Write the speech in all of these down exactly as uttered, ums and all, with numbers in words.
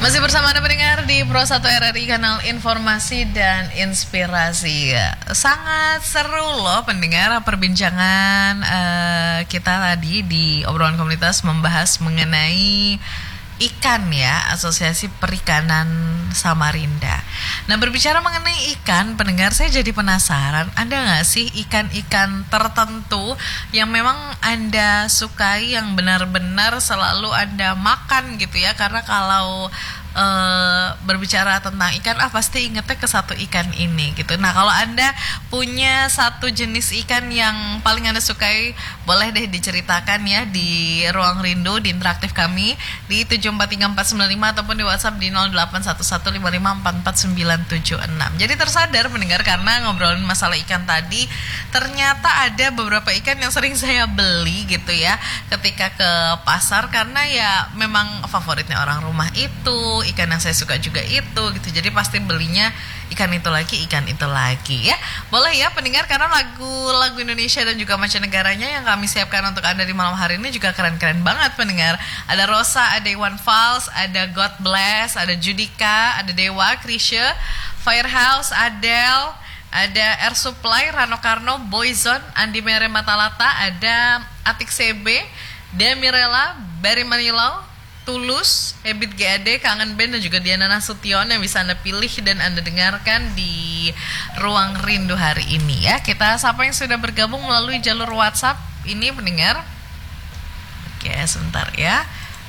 Masih bersama Anda pendengar di Pro satu R R I, kanal informasi dan inspirasi. Sangat seru loh pendengar perbincangan uh, kita tadi di obrolan komunitas membahas mengenai ikan ya, Asosiasi Perikanan Samarinda. Nah, berbicara mengenai ikan, pendengar, saya jadi penasaran, ada nggak sih ikan-ikan tertentu yang memang Anda sukai, yang benar-benar selalu Anda makan gitu ya? Karena kalau Uh, berbicara tentang ikan, ah pasti ingetnya ke satu ikan ini gitu. Nah, kalau Anda punya satu jenis ikan yang paling Anda sukai, boleh deh diceritakan ya di Ruang Rindu, di interaktif kami di tujuh empat tiga empat sembilan lima ataupun di WhatsApp di nol delapan satu satu lima lima empat empat sembilan tujuh enam. Jadi tersadar pendengar, karena ngobrolin masalah ikan tadi, ternyata ada beberapa ikan yang sering saya beli gitu ya ketika ke pasar, karena ya memang favoritnya orang rumah itu, ikan yang saya suka juga itu gitu. Jadi pasti belinya ikan itu lagi, ikan itu lagi ya. Boleh ya pendengar, karena lagu-lagu Indonesia dan juga mancanegaranya yang kami siapkan untuk Anda di malam hari ini juga keren-keren banget pendengar. Ada Rosa, ada Iwan Fals, ada God Bless, ada Judika, ada Dewa, Krisya, Firehouse, Adele, ada Air Supply, Rano Karno, Boyzone, Andi Mere Matalata, ada Atik C B, Demirela, Barry Manilau, Tulus, Ebit G A D, Kangen Band, dan juga Diana Nasution yang bisa Anda pilih dan Anda dengarkan di Ruang Rindu hari ini ya. Kita sapa yang sudah bergabung melalui jalur WhatsApp ini pendengar. Oke, sebentar ya.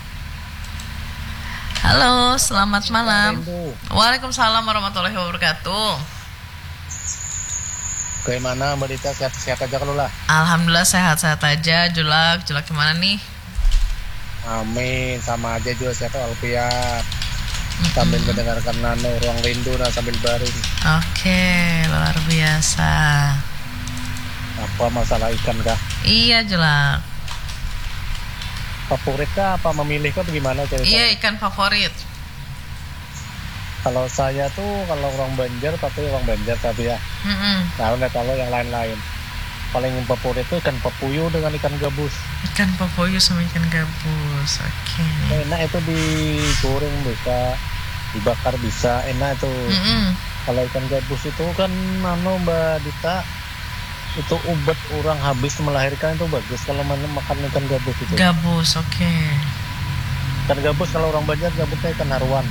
Halo, selamat malam. Waalaikumsalam warahmatullahi wabarakatuh. Bagaimana Mbak Dita, sehat-sehat aja kalau lah? Alhamdulillah sehat-sehat aja. Julak, Julak gimana nih? Amin, sama aja juga sehat walafiat. Sambil mendengarkan Nano Ruang Rindu nah sambil baring. Oke, luar biasa. Apa masalah ikan kah? Iya, Julak. Favorit kah apa memilih kah bagaimana ceritanya? Iya, ikan favorit. Kalau saya tuh kalau orang Banjar tapi orang Banjar tapi ya. Mm-mm. Nah, nggak tahu yang lain-lain. Paling favorit itu ikan papuyu dengan ikan gabus. Ikan papuyu sama ikan gabus, oke. Okay. Enak itu digoreng bisa, dibakar bisa, enak itu. Mm-mm. Kalau ikan gabus itu kan, nano Mbak Dita, itu obat orang habis melahirkan itu bagus kalau makan ikan gabus itu. Gabus, oke. Okay. Ikan gabus kalau orang Banjar gabusnya ikan haruan.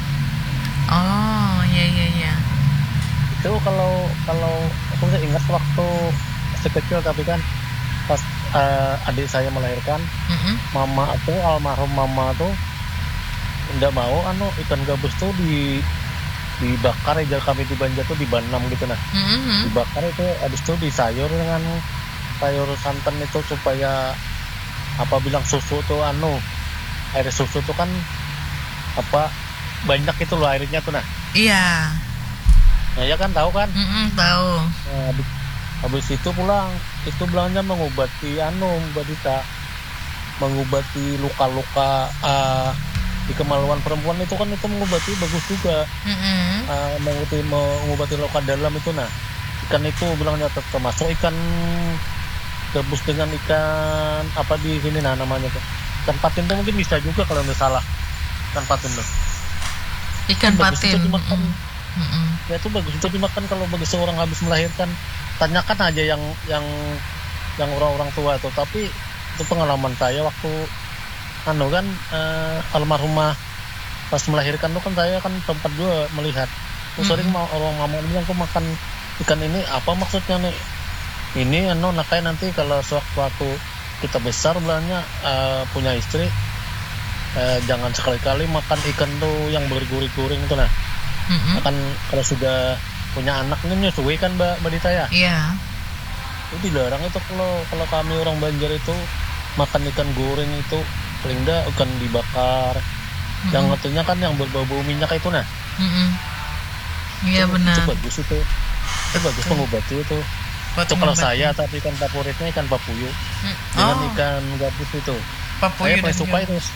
Oh, iya iya iya. Itu kalau kalau aku masih ingat waktu kecil tapi kan pas uh, adik saya melahirkan, mm-hmm. mama tuh almarhum mama tuh nggak mau anu ikan gabus tuh di dibakar aja, kami di Banjar tuh dibanam gitu nah, mm-hmm. dibakar itu habis itu disayur dengan sayur santan itu supaya apa bilang susu tuh anu air susu tuh kan apa banyak itu loh airnya tuh nah. Iya. Nah ya kan tahu kan? Mm-mm, tahu. Nah, habis itu pulang, itu bilangnya mengobati anu Mbak Dita, mengobati luka-luka uh, di kemaluan perempuan itu kan, itu mengobati bagus juga. Mm-hmm. uh, mengobati, mengobati luka dalam itu nah. Ikan itu bilangnya termasuk ikan gabus dengan ikan apa di sini nah namanya tuh. Ikan patin tuh mungkin bisa juga kalau nggak salah. Ikan patin tuh. Ikan bagus patin. Itu dimakan. Mm-hmm. Ya itu bagus itu dimakan kalau bagi seorang habis melahirkan. Tanyakan aja yang yang yang orang-orang tua tuh. Tapi itu pengalaman saya waktu anu kan uh, almarhumah pas melahirkan tuh kan saya kan tempat juga melihat. Tuh mm-hmm. sering mau orang mama bilang aku makan ikan ini apa maksudnya nih? Ini anu nakai nanti kalau sewaktu kita besar bilangnya uh, punya istri uh, jangan sekali-kali makan ikan tuh yang berguring-guring itu nah. Mm-hmm. Makan kalau sudah punya anak ini nyusui kan Mbak Mbak Dita ya? Iya. Itu dilarang itu kalau kalau kami orang Banjar itu makan ikan goreng itu paling enggak ikan dibakar. Mm-hmm. Yang artinya kan yang berbau-bau minyak itu nah. Mm-hmm. Iya benar. Itu bagus itu. Itu bagus mengobati itu. Itu kalau saya tapi ikan favoritnya ikan papuyu. Mm. Dengan oh. ikan gabus itu. Papuyu saya paling suka itu.